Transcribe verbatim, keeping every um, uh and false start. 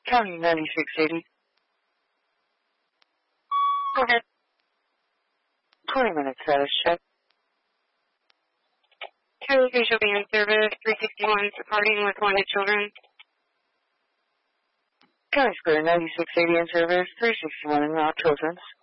County ninety-six eighty. Go ahead. twenty minutes status check. County Facial Band Service, three sixty-one, departing with wanted children. County Square ninety-six eighty in service, three sixty-one in Mount Children's.